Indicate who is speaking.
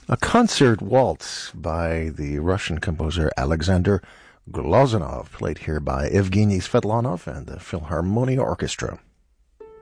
Speaker 1: A concert waltz by the Russian composer Alexander Glazunov, played here by Evgeny Svetlanov and the Philharmonia Orchestra.